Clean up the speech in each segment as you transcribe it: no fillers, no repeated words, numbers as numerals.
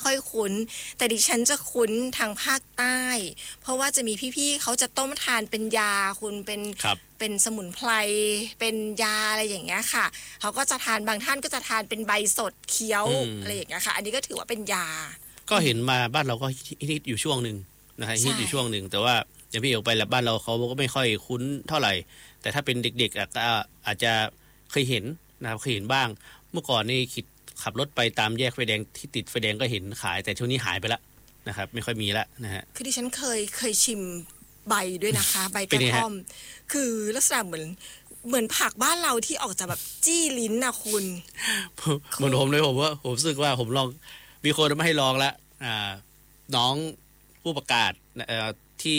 ค่อยคุ้นแต่ดิฉันจะคุ้นทางภาคใต้เพราะว่าจะมีพี่ๆเขาจะต้มทานเป็นยาคุณเป็นสมุนไพรเป็นยาอะไรอย่างเงี้ยค่ะเขาก็จะทานบางท่านก็จะทานเป็นใบสดเคี้ยวอะไรอย่างเงี้ยค่ะอันนี้ก็ถือว่าเป็นยาก็เห็นมาบ้านเราก็ฮิตอยู่ช่วงนึงนะฮะฮิตอยู่ช่วงนึงแต่ว่าอย่างพี่ออกไปแล้วบ้านเราเขาก็ไม่ค่อยคุ้นเท่าไหร่แต่ถ้าเป็นเด็กๆก็อาจจะเคยเห็นนะครับเคยเห็นบ้างเมื่อก่อนนี่ขับรถไปตามแยกไฟแดงที่ติดไฟแดงก็เห็นขายแต่ช่วงนี้หายไปละนะครับไม่ค่อยมีละนะฮะคือดิฉันเคยชิมใบด้วยนะคะใบกระท่อมคือลักษณะเหมือนผักบ้านเราที่ออกจากแบบจี้ลิ้นนะคุณเหมือนผมเลยผมรู้สึกว่าผมลองมีคนมาให้ลองละน้องผู้ประกาศที่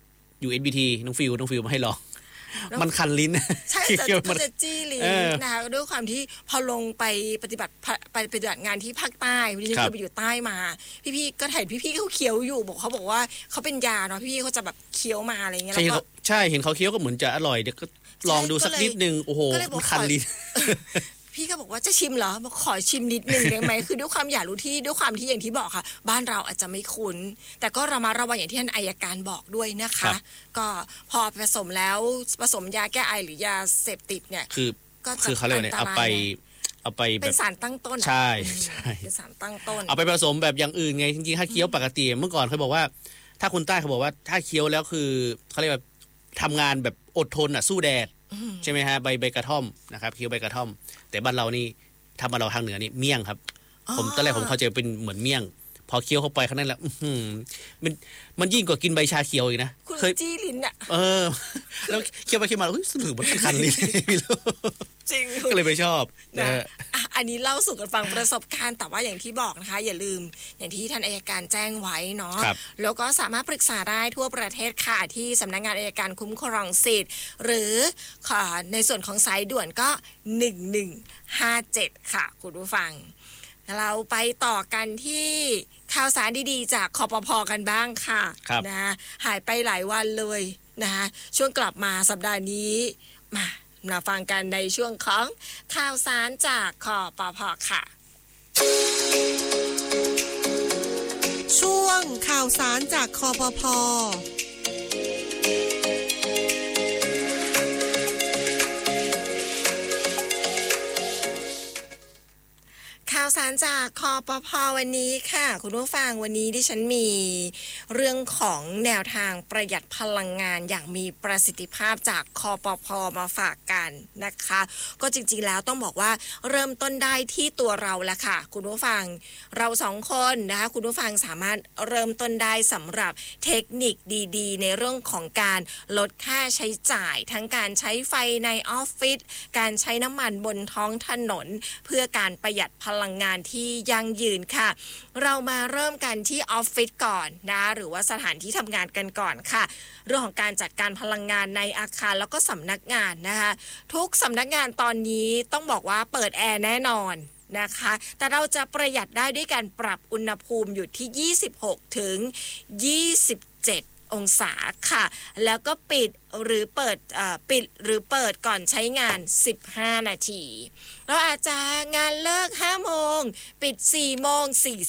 UNBT น้องฟิวมาให้ลองมันคันลิ้นใช่จะจี้ลิ้นนะคะด้วยความที่พอลงไปปฏิบัติงานที่ภาคใต้ดิฉันเคยไปอยู่ใต้มาพี่ๆก็เห็นพี่ๆเขาเคี้ยวอยู่เขาบอกว่าเขาเป็นยาเนาะพี่ๆเขาจะแบบเคี้ยวมาอะไรเงี้ยแล้วก็ใช่เห็นเขาเคี้ยวก็เหมือนจะอร่อยเดี๋ยวก็ลองดูสักนิดนึงโอ้โหมันคันลิ้นพี่ก็บอกว่าจะชิมเหรอบอกขอชิมนิดนึงได้ไหมคือด้วยความอยากรู้ที่ด้วยความที่อย่างที่บอกค่ะบ้านเราอาจจะไม่คุ้นแต่ก็ระมัดระวังอย่างที่ท่านอัยการบอกด้วยนะคะก็พอผสมยาแก้ไอหรือยาเสพติดเนี่ยคือเขาเรียกว่าเอาไปเป็นสารตั้งต้นใช่เป็นสารตั้งต้นเอาไปผสมแบบอย่างอื่นไงจริงๆถ้าเคี้ยวปกติเมื่อก่อนเขาบอกว่าถ้าคนใต้เขาบอกว่าถ้าเคี้ยวแล้วคือเขาเรียกว่าทำงานแบบอดทนสู้แดดใช่ไหมฮะใบกระท่อมนะครับเคี้ยวใบกระท่อมแต่บ้านเรานี่ถ้าบ้านเราทางเหนือนี่เมี่ยงครับผมตอนแรกผมเข้าใจเป็นเหมือนเมี่ยงพอเคี้ยวเข้าไปข้างนั้นแล้วมันยิ่งกว่ากินใบชาเขียวอีกนะเคยจี้ลิ้นอ่ะแล้วเคี้ยวไปเคี้ยวมารู้สึกมันคันลิ้นจริงก็เลยไม่ชอบนะอันนี้เล่าสู่กันฟังประสบการณ์แต่ว่าอย่างที่บอกนะคะอย่าลืมอย่างที่ท่านอัยการแจ้งไว้เนาะแล้วก็สามารถปรึกษาได้ทั่วประเทศค่ะที่สำนักงานอัยการคุ้มครองสิทธิ์หรือในส่วนของสายด่วนก็1157ค่ะคุณผู้ฟังเราไปต่อกันที่ข่าวสารดีๆจากคปภ.กันบ้างค่ะนะหายไปหลายวันเลยนะคะช่วงกลับมาสัปดาห์นี้มาฟังกันในช่วงของข่าวสารจากคปภ.ค่ะช่วงข่าวสารจากคปภ. ข่าวสารจากคปภ.วันนี้ค่ะคุณผู้ฟังวันนี้ดิฉันมีเรื่องของแนวทางประหยัดพลังงานอย่างมีประสิทธิภาพจากคปภ.มาฝากกันนะคะก็จริงๆแล้วต้องบอกว่าเริ่มต้นได้ที่ตัวเราละค่ะคุณผู้ฟังเราสองคนนะคะคุณผู้ฟังสามารถเริ่มต้นได้สำหรับเทคนิคดีๆในเรื่องของการลดค่าใช้จ่ายทั้งการใช้ไฟในออฟฟิศการใช้น้ำมันบนท้องถนนเพื่อการประหยัดพลังงานที่ยั่งยืนค่ะเรามาเริ่มกันที่ออฟฟิศก่อนนะหรือว่าสถานที่ทำงานกันก่อนค่ะเรื่องของการจัดการพลังงานในอาคารแล้วก็สำนักงานนะคะทุกสำนักงานตอนนี้ต้องบอกว่าเปิดแอร์แน่นอนนะคะแต่เราจะประหยัดได้ด้วยการปรับอุณหภูมิอยู่ที่26ถึง27องศาค่ะแล้วก็ปิดหรือเปิดก่อนใช้งาน15นาทีเราอาจจะงานเลิก5โมงปิด4โมง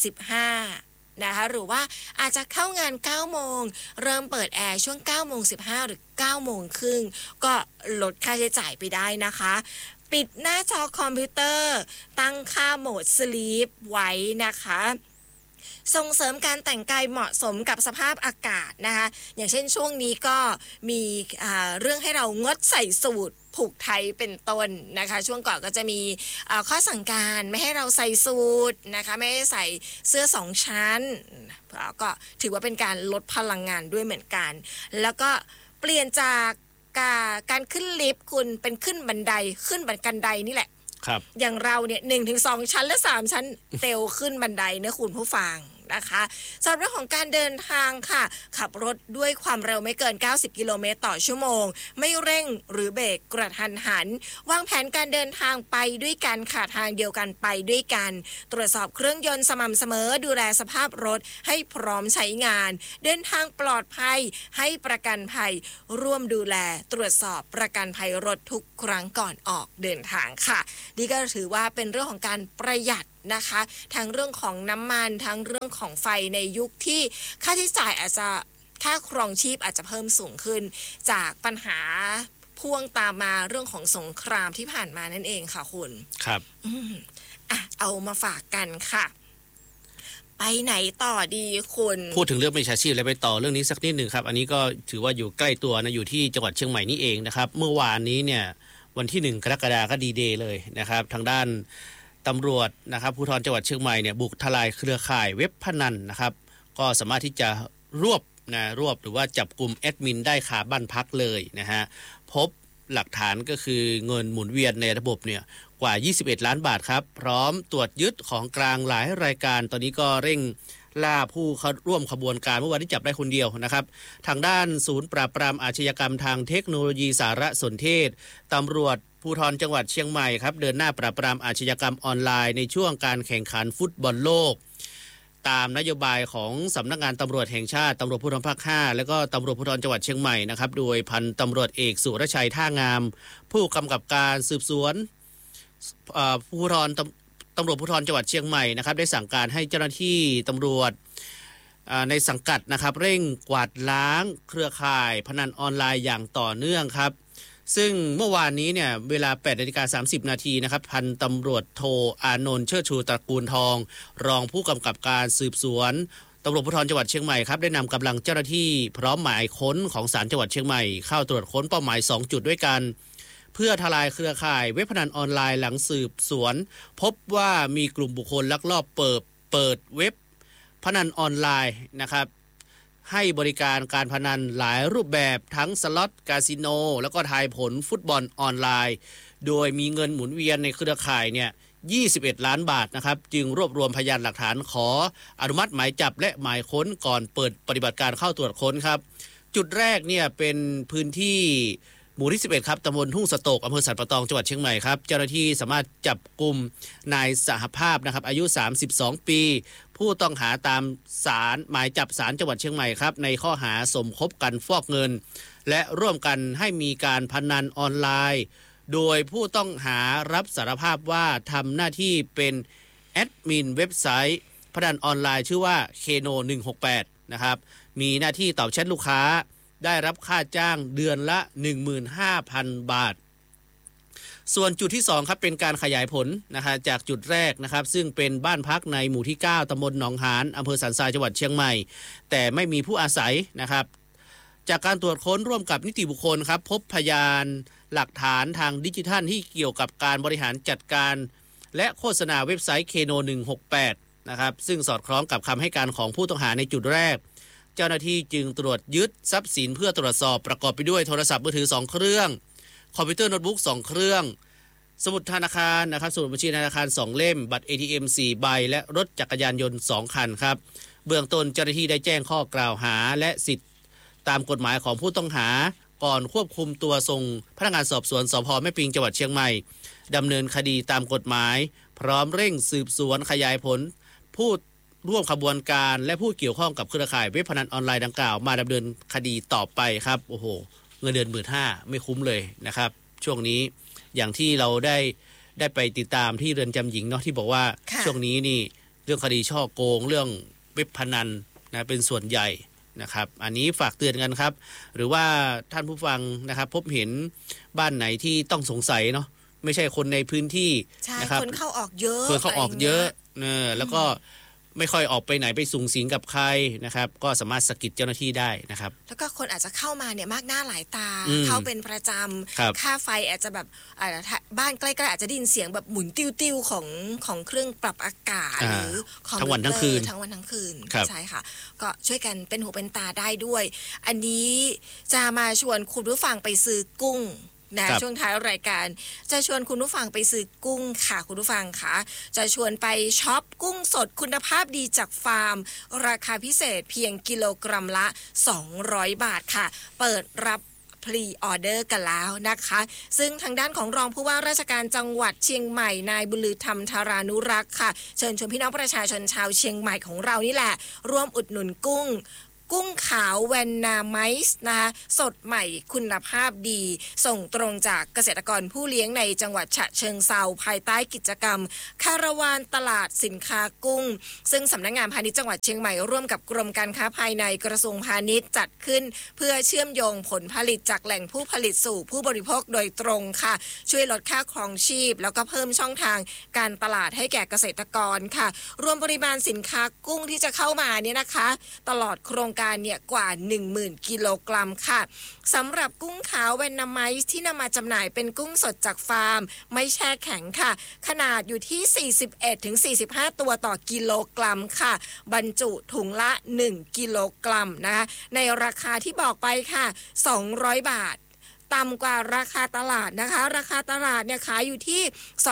45นะคะหรือว่าอาจจะเข้างาน9โมงเริ่มเปิดแอร์ช่วง9โมง15หรือ9โมงครึ่งก็ลดค่าใช้จ่ายไปได้นะคะปิดหน้าจอคอมพิวเตอร์ตั้งค่าโหมดสลีปไว้นะคะส่งเสริมการแต่งกายเหมาะสมกับสภาพอากาศนะคะอย่างเช่นช่วงนี้ก็มีเรื่องให้เรางดใส่สูทผูกไทยเป็นต้นนะคะช่วงก่อนก็จะมีข้อสั่งการไม่ให้เราใส่สูทนะคะไม่ให้ใส่เสื้อ2ชั้นก็ถือว่าเป็นการลดพลังงานด้วยเหมือนกันแล้วก็เปลี่ยนจากการขึ้นลิฟต์คุณเป็นขึ้นบันไดนี่แหละอย่างเราเนี่ย1-2ชั้นและ3ชั้นเร็วขึ้นบันไดนะคุณผู้ฟังนะคะสำหรับเรื่องของการเดินทางค่ะขับรถด้วยความเร็วไม่เกิน90กิโลเมตรต่อชั่วโมงไม่เร่งหรือเบรกกระทันหันวางแผนการเดินทางไปด้วยกันค่ะทางเดียวกันไปด้วยกันตรวจสอบเครื่องยนต์สม่ำเสมอดูแลสภาพรถให้พร้อมใช้งานเดินทางปลอดภัยให้ประกันภัยร่วมดูแลตรวจสอบประกันภัยรถทุกครั้งก่อนออกเดินทางค่ะนี่ก็ถือว่าเป็นเรื่องของการประหยัดนะคะทั้งเรื่องของน้ำมันทั้งเรื่องของไฟในยุคที่ค่าใช้จ่ายอาจจะค่าครองชีพอาจจะเพิ่มสูงขึ้นจากปัญหาพ่วงตามมาเรื่องของสงครามที่ผ่านมานั่นเองค่ะคุณครับเอามาฝากกันค่ะไปไหนต่อดีคุณพูดถึงเรื่องมิจฉาชีพแล้วไปต่อเรื่องนี้สักนิดหนึ่งครับอันนี้ก็ถือว่าอยู่ใกล้ตัวนะอยู่ที่จังหวัดเชียงใหม่นี่เองนะครับเมื่อวานนี้เนี่ยวันที่1 กรกฎาคมก็ดีเดย์เลยนะครับทางด้านตำรวจนะครับภูธรจังหวัดเชียงใหม่เนี่ยบุกทลายเครือข่ายเว็บพนันนะครับก็สามารถที่จะรวบหรือว่าจับกลุ่มแอดมินได้คาบ้านพักเลยนะฮะพบหลักฐานก็คือเงินหมุนเวียนในระบบเนี่ยกว่า21ล้านบาทครับพร้อมตรวจยึดของกลางหลายรายการตอนนี้ก็เร่งล่าผู้ร่วมขบวนการเมื่อวานที่จับได้คนเดียวนะครับทางด้านศูนย์ปราบปรามอาชญากรรมทางเทคโนโลยีสารสนเทศตำรวจภูธรจังหวัดเชียงใหม่ครับเดินหน้าปราบปรามอาชญากรรมออนไลน์ในช่วงการแข่งขันฟุตบอลโลกตามนโยบายของสำนักงานตำรวจแห่งชาติตำรวจภูธรภาค 5และก็ตำรวจภูธรจังหวัดเชียงใหม่นะครับโดยพันตำรวจเอกสุรชัยท่างามผู้กำกับการสืบสวนภูธรตำรวจภูธรจังหวัดเชียงใหม่นะครับได้สั่งการให้เจ้าหน้าที่ตำรวจในสังกัดนะครับเร่งกวาดล้างเครือข่ายพนันออนไลน์อย่างต่อเนื่องครับซึ่งเมื่อวานนี้เนี่ยเวลา 8:30 นาทีนะครับพันตำรวจโทอานนท์เชิดชูตระกูลทองรองผู้กำกับการสืบสวนตำรวจภูธรจังหวัดเชียงใหม่ครับได้นำกำลังเจ้าหน้าที่พร้อมหมายค้นของศาลจังหวัดเชียงใหม่เข้าตรวจค้นเป้าหมาย2จุดด้วยกันเพื่อทลายเครือข่ายเว็บพนันออนไลน์หลังสืบสวนพบว่ามีกลุ่มบุคคลลักลอบเปิดเว็บพนันออนไลน์นะครับให้บริการการพนันหลายรูปแบบทั้งสล็อตคาสิโนแล้วก็ทายผลฟุตบอลออนไลน์โดยมีเงินหมุนเวียนในเครือข่ายเนี่ย21ล้านบาทนะครับจึงรวบรวมพยานหลักฐานขออนุมัติหมายจับและหมายค้นก่อนเปิดปฏิบัติการเข้าตรวจค้นครับจุดแรกเนี่ยเป็นพื้นที่หมู่ที่11ครับตำบลทุ่งสะโตกอำเภอสันป่าตองจังหวัดเชียงใหม่ครับเจ้าหน้าที่สามารถจับกุมนายสหภาพนะครับอายุ32ปีผู้ต้องหาตามศาลหมายจับศาลจังหวัดเชียงใหม่ครับในข้อหาสมคบกันฟอกเงินและร่วมกันให้มีการพนันออนไลน์โดยผู้ต้องหารับสารภาพว่าทำหน้าที่เป็นแอดมินเว็บไซต์พนันออนไลน์ชื่อว่าเคโน168นะครับมีหน้าที่ตอบแชทลูกค้าได้รับค่าจ้างเดือนละ 15,000 บาทส่วนจุดที่2ครับเป็นการขยายผลนะคะจากจุดแรกนะครับซึ่งเป็นบ้านพักในหมู่ที่9ตำบลหนองหานอำเภอสันทรายจังหวัดเชียงใหม่แต่ไม่มีผู้อาศัยนะครับจากการตรวจค้นร่วมกับนิติบุคคลครับพบพยานหลักฐานทางดิจิทัลที่เกี่ยวกับการบริหารจัดการและโฆษณาเว็บไซต์เคโน168นะครับซึ่งสอดคล้องกับคำให้การของผู้ต้องหาในจุดแรกเจ้าหน้าที่จึงตรวจยึดทรัพย์สินเพื่อตรวจสอบประกอบไปด้วยโทรศัพท์มือถือ2เครื่องคอมพิวเตอร์โน้ตบุ๊ก2เครื่องสมุดธนาคารนะครับสมุดบัญชีธนาคาร2เล่มบัตร ATM 4 ใบและรถจักรยานยนต์2คันครับเบื้องต้นเจ้าหน้าที่ได้แจ้งข้อกล่าวหาและสิทธิตามกฎหมายของผู้ต้องหาก่อนควบคุมตัวส่งพนักงานสอบสวนสภ.แม่ปิงจังหวัดเชียงใหม่ดำเนินคดีตามกฎหมายพร้อมเร่งสืบสวนขยายผลผู้ร่วมขบวนการและผู้เกี่ยวข้องกับเครือข่ายเว็บพนันออนไลน์ดังกล่าวมาดำเนินคดีต่อไปครับโอ้โหเงินเดือน 15,000 ไม่คุ้มเลยนะครับช่วงนี้อย่างที่เราได้ไปติดตามที่เรือนจำหญิงเนาะที่บอกว่าช่วงนี้นี่เรื่องคดีฉ้อโกงเรื่องเว็บพนันนะเป็นส่วนใหญ่นะครับอันนี้ฝากเตือนกันครับหรือว่าท่านผู้ฟังนะครับพบเห็นบ้านไหนที่ต้องสงสัยเนาะไม่ใช่คนในพื้นที่นะครับคนเข้าออกเยอะคนเข้าออกเยอะแล้วก็ไม่ค่อยออกไปไหนไปสุงสิงกับใครนะครับก็สามารถสะกิดเจ้าหน้าที่ได้นะครับแล้วก็คนอาจจะเข้ามาเนี่ยมากหน้าหลายตาเข้าเป็นประจำค่าไฟอาจจะแบบบ้านใกล้ๆอาจจะได้ยินเสียงแบบหมุนติ้วๆของเครื่องปรับอากาศหรือทั้งวันทั้งคืนใช่ค่ะก็ช่วยกันเป็นหูเป็นตาได้ด้วยอันนี้จะมาชวนคุณผู้ฟังไปซื้อกุ้งนะช่วงท้ายรายการจะชวนคุณผู้ฟังไปซื้อกุ้งค่ะคุณผู้ฟังค่ะจะชวนไปช็อปกุ้งสดคุณภาพดีจากฟาร์มราคาพิเศษเพียงกิโลกรัมละ200 บาทค่ะเปิดรับพรีออเดอร์กันแล้วนะคะซึ่งทางด้านของรองผู้ว่าราชการจังหวัดเชียงใหม่นายบุญลือธรรมธารานุรักษ์ค่ะเชิญชวนพี่น้องประชาชนชาวเชียงใหม่ของเรานี่แหละร่วมอุดหนุนกุ้งกุ้งขาวแวนนาไมส์นะคะสดใหม่คุณภาพดีส่งตรงจากเกษตรกรผู้เลี้ยงในจังหวัดฉะเชิงเทราภายใต้กิจกรรมคาราวานตลาดสินค้ากุ้งซึ่งสำนักงานพาณิชย์จังหวัดเชียงใหม่ร่วมกับกรมการค้าภายในกระทรวงพาณิชย์จัดขึ้นเพื่อเชื่อมโยงผลผลิตจากแหล่งผู้ผลิตสู่ผู้บริโภคโดยตรงค่ะช่วยลดค่าครองชีพแล้วก็เพิ่มช่องทางการตลาดให้แก่เกษตรกรค่ะรวมปริมาณสินค้ากุ้งที่จะเข้ามาเนี่ยนะคะตลอดโครงการเนี่ยกว่า 10,000 กิโลกรัมค่ะสำหรับกุ้งขาวแวนนาไมส์ที่นำมาจำหน่ายเป็นกุ้งสดจากฟาร์มไม่แช่แข็งค่ะขนาดอยู่ที่ 41-45 ตัวต่อกิโลกรัมค่ะบรรจุถุงละ 1 กิโลกรัมนะคะในราคาที่บอกไปค่ะ200 บาทต่ำกว่าราคาตลาดนะคะราคาตลาดเนี่ยขายอยู่ที่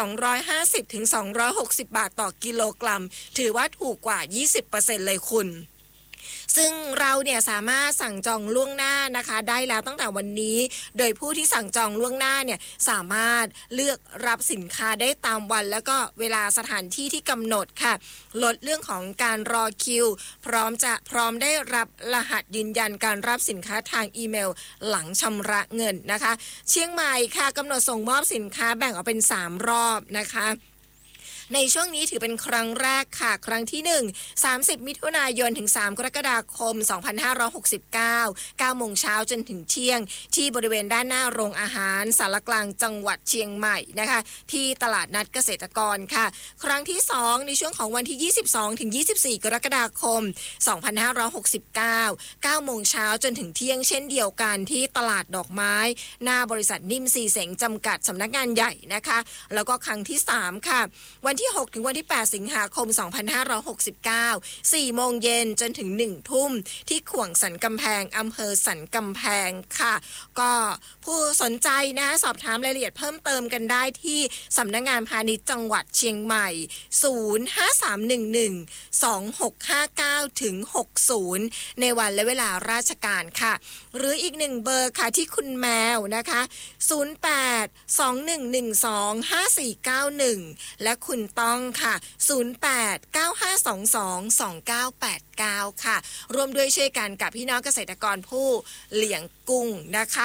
250-260 บาทต่อกิโลกรัมถือว่าถูกกว่า 20% เลยคุณซึ่งเราเนี่ยสามารถสั่งจองล่วงหน้านะคะได้แล้วตั้งแต่วันนี้โดยผู้ที่สั่งจองล่วงหน้าเนี่ยสามารถเลือกรับสินค้าได้ตามวันแล้วก็เวลาสถานที่ที่กำหนดค่ะลดเรื่องของการรอคิวพร้อมได้รับรหัสยืนยันการรับสินค้าทางอีเมลหลังชำระเงินนะคะเชียงใหม่ค่ะกำหนดส่งมอบสินค้าแบ่งออกเป็น3รอบนะคะในช่วงนี้ถือเป็นครั้งแรกค่ะครั้งที่1 30 มิถุนายนถึง3 กรกฎาคม 2569 9 โมงเช้าจนถึงเที่ยงที่บริเวณด้านหน้าโรงอาหารสารกลางจังหวัดเชียงใหม่นะคะที่ตลาดนัดเกษตรกรค่ะครั้งที่2ในช่วงของวันที่ 22 ถึง 24 กรกฎาคม 2569 9 โมงเช้าจนถึงเที่ยงเช่นเดียวกันที่ตลาดดอกไม้หน้าบริษัทนิ่มซีเสงจำกัดสำนักงานใหญ่นะคะแล้วก็ครั้งที่3ค่ะวันที่6ถึงวันที่8สิงหาคม 2569 4 โมงเย็นจนถึง 1 ทุ่มที่ขวงสันกำแพงอำเภอสันกำแพงค่ะก็ผู้สนใจนะสอบถามรายละเอียดเพิ่มเติมกันได้ที่สำนักงานพาณิชย์จังหวัดเชียงใหม่ 053112659ถึง60ในวันและเวลาราชการค่ะหรืออีก1เบอร์ค่ะที่คุณแมวนะคะ0821125491และคุณต้องค่ะ0895222989ค่ะร่วมด้วยช่วยกันกับพี่น้องเกษตรกรผู้เลี้ยงกุ้งนะคะ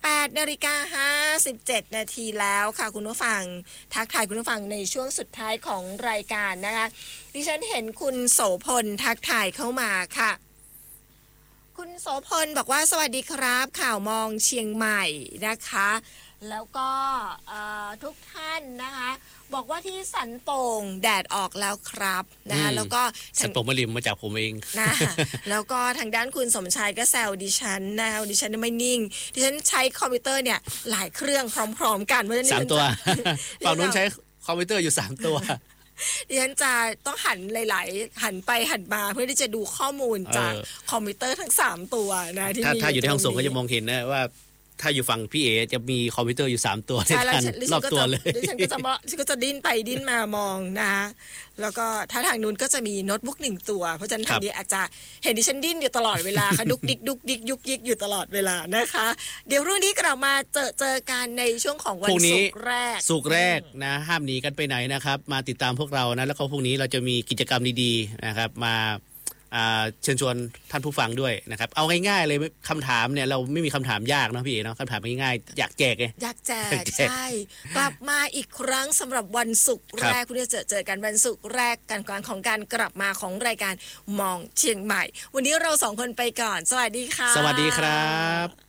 8:57 นาทีแล้วค่ะคุณผู้ฟังทักทายคุณผู้ฟังในช่วงสุดท้ายของรายการนะคะดิฉันเห็นคุณโสพลทักทายเข้ามาค่ะคุณโสพลบอกว่าสวัสดีครับข่าวมองเชียงใหม่นะคะแล้วก็ทุกท่านนะคะบอกว่าที่สันโป่งแดดออกแล้วครับนะคะแล้วก็สันโป่งมะริมมาจากผมเองนะแล้วก็ทางด้านคุณสมชายก็แซวดิฉันนะดิฉันไม่นิ่งดิฉันใช้คอมพิวเตอร์เนี่ยหลายเครื่องพร้อมๆกันเพราะฉะนั้น 3 ตัวฝั่งนู้นใช้คอมพิวเตอร์อยู่3 ตัวดิฉันจะต้องหันหลายๆหันไปหันมาเพื่อที่จะดูข้อมูลจากคอมพิวเตอร์ทั้ง3ตัวนะที่ถ้าอยู่ในห้องส่งก็จะมองเห็นนะว่าถ้าอยู่ฝั่งพี่เอจะมีคอมพิวเตอร์อยู่3 ตัวในการรอบตัวเลยฉันก็จะดิ้นไปดิ้นมามองนะคะแล้วก็ถ้าทางนู้นก็จะมีโน้ตบุ๊ก1 ตัวเพราะฉะนั้นทางนี้อาจจะเห็นดิฉันดิ้นอยู่ตลอดเวลาค่ะดุกดิกยุกยิกอยู่ตลอดเวลานะคะเดี๋ยวรุ่งนี้กลับมาเจอกันในช่วงของวันศุกร์แรกนะห้ามหนีกันไปไหนนะครับมาติดตามพวกเรานะแล้วก็พรุ่งนี้เราจะมีกิจกรรมดีๆนะครับมาเชิญชวนท่านผู้ฟังด้วยนะครับเอาง่ายๆเลยคำถามเนี่ยเราไม่มีคำถามยากนะพี่เอ๋เนาะคำถามง่ายๆอยากแจกไงอยากแจกใช่กลับมาอีกครั้งสำหรับวันศุกร์แรกคุณจะเจอกันวันศุกร์แรกกันก่อนของการกลับมาของรายการมองเชียงใหม่วันนี้เรา2 คนไปก่อนสวัสดีค่ะสวัสดีครับ